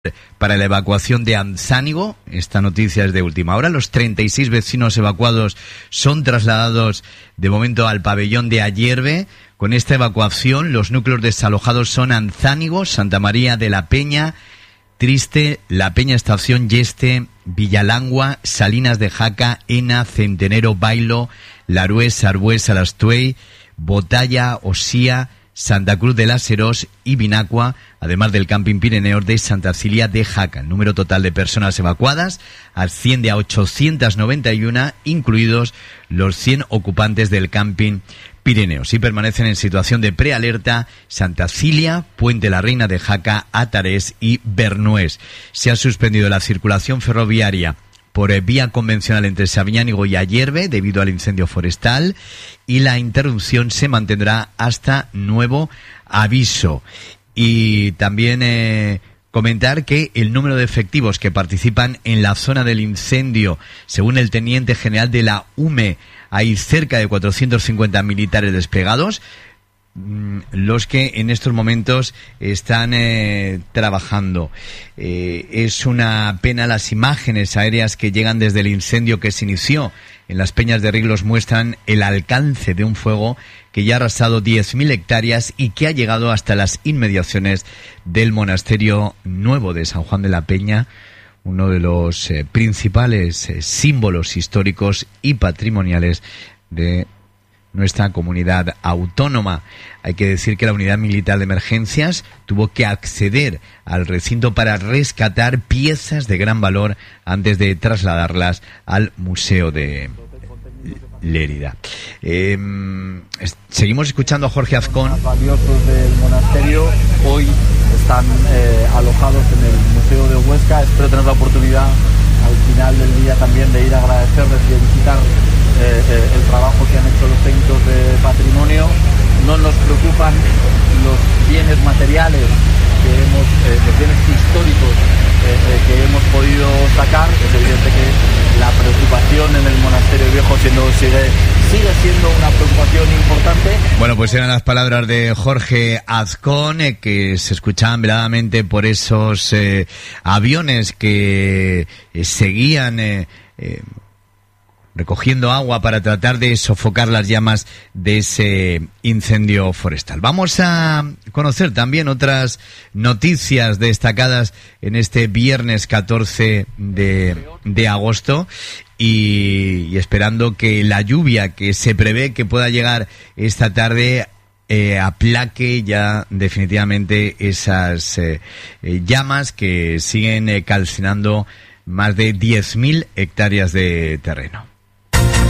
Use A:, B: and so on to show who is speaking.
A: para la evacuación de Anzánigo. Esta noticia es de última hora. Los 36 vecinos evacuados son trasladados de momento al pabellón de Ayerbe. Con esta evacuación, los núcleos desalojados son Anzánigo, Santa María de la Peña, Triste, La Peña Estación, Yeste, Villalangua, Salinas de Jaca, Ena, Centenero, Bailo, Larués, Sarbués, Alastuey, Botalla, Osía, Santa Cruz de las Herós y Binacua, además del Camping Pirineos de Santa Cilia de Jaca. El número total de personas evacuadas asciende a 891, incluidos los 100 ocupantes del Camping Pirineos, y permanecen en situación de prealerta Santa Cilia, Puente la Reina de Jaca, Atarés y Bernués. Se ha suspendido la circulación ferroviaria por vía convencional entre Sabiñánigo y Ayerbe debido al incendio forestal, y la interrupción se mantendrá hasta nuevo aviso. Y también comentar que el número de efectivos que participan en la zona del incendio, según el teniente general de la UME, hay cerca de 450 militares desplegados, los que en estos momentos están trabajando. Es una pena. Las imágenes aéreas que llegan desde el incendio que se inició en las Peñas de Riglos muestran el alcance de un fuego que ya ha arrasado 10.000 hectáreas y que ha llegado hasta las inmediaciones del Monasterio Nuevo de San Juan de la Peña, uno de los principales símbolos históricos y patrimoniales de nuestra comunidad autónoma. Hay que decir que la Unidad Militar de Emergencias tuvo que acceder al recinto para rescatar piezas de gran valor antes de trasladarlas al Museo de Lérida. Seguimos escuchando a Jorge Azcón.
B: Los valiosos del monasterio hoy están alojados en el Museo de Huesca. Espero tener la oportunidad al final del día también de ir a agradecerles y de visitar el trabajo que han hecho los técnicos de patrimonio. No nos preocupan los bienes materiales los bienes históricos que hemos podido sacar. Es evidente que la preocupación en el monasterio viejo sigue siendo una preocupación importante.
A: Bueno, pues eran las palabras de Jorge Azcón, que se escuchaban veladamente por esos aviones que seguían recogiendo agua para tratar de sofocar las llamas de ese incendio forestal. Vamos a conocer también otras noticias destacadas en este viernes 14 de agosto y esperando que la lluvia que se prevé que pueda llegar esta tarde aplaque ya definitivamente esas llamas que siguen calcinando más de 10.000 hectáreas de terreno.